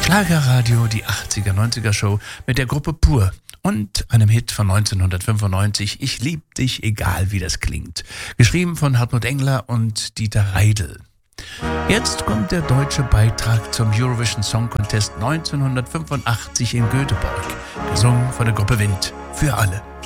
Schlagerradio, die 80er, 90er Show mit der Gruppe Pur und einem Hit von 1995, Ich lieb dich, egal wie das klingt. Geschrieben von Hartmut Engler und Dieter Reidl. Jetzt kommt der deutsche Beitrag zum Eurovision Song Contest 1985 in Göteborg. Gesungen von der Gruppe Wind. Für alle.